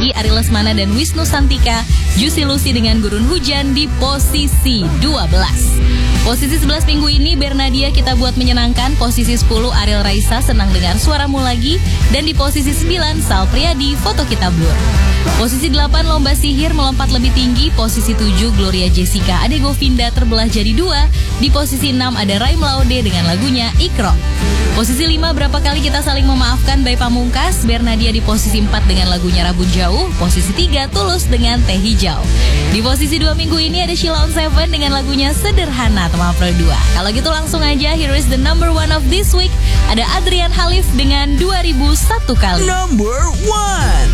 RRI, Ari Lesmana dan Wisnu Santika. Juicy Lucy dengan Gurun Hujan di posisi 12. Posisi 11 minggu ini Bernadia Kita Buat Menyenangkan. Posisi 10 Ariel Raisa Senang Dengar Suaramu Lagi. Dan di posisi 9 Sal Priadi Foto Kita Blur. Posisi 8 Lomba Sihir Melompat Lebih Tinggi. Posisi 7 Gloria Jessica Ade Govinda Terbelah Jadi Dua. Di posisi 6 ada Raim Laude dengan lagunya Ikro. Posisi 5 Berapa Kali Kita Saling Memaafkan by Pamungkas. Bernadia di posisi 4 dengan lagunya Rabun Jauh. Posisi 3 Tulus dengan Teh Hijau. Di posisi 2 minggu ini ada Sheila on 7 dengan lagunya Sederhana teman Pro 2. Kalau gitu langsung aja, here is the number 1 of this week. Ada Adrian Halif dengan 2001 Kali. Number 1.